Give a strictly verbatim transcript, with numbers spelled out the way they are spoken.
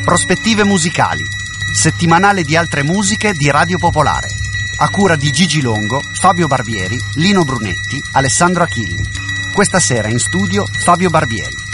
Prospettive musicali, settimanale di altre musiche di Radio Popolare, a cura di Gigi Longo, Fabio Barbieri, Lino Brunetti, Alessandro Achilli. Questa sera in studio Fabio Barbieri.